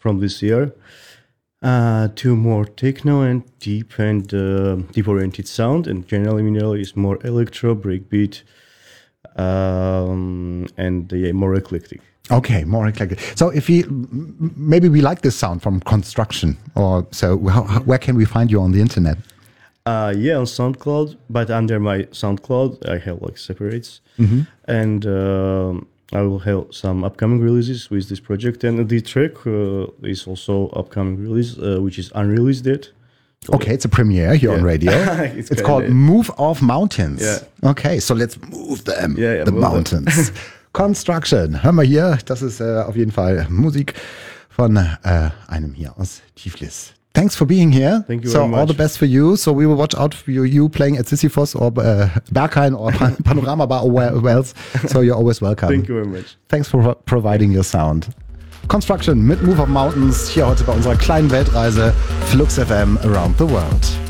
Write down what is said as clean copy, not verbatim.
from this year to more techno and deep-oriented sound, and General Mineral is more electro, breakbeat, and more eclectic. Okay, more eclectic. So if maybe we like this sound from Construction, or so where can we find you on the internet? On SoundCloud, but under my SoundCloud I have like separates, and I will have some upcoming releases with this project, and the track is also upcoming release, which is unreleased yet. So okay, it's a premiere here on radio. It's called Move Off Mountains. Yeah. Okay, so let's move them, the move mountains. Construction, hören wir hier, das ist auf jeden Fall Musik von einem hier aus Tiflis. Thanks for being here. Thank you very much. All the best for you. So we will watch out for you playing at Sisyphos or Berghain or Panorama Bar or where else. So you're always welcome. Thank you very much. Thanks for providing your sound. Construction mit Move Off Mountains hier heute bei unserer kleinen Weltreise Flux FM Around the World.